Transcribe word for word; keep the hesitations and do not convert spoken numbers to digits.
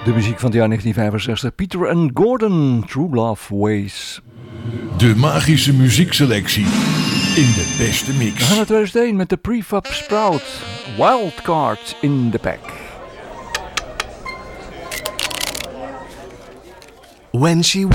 De muziek van het jaar negentien vijfenzestig. Peter and Gordon, True Love Ways. De magische muziekselectie in de beste mix. We gaan naar tweeduizend één met de Prefab Sprout. Wildcard in the Pack. When she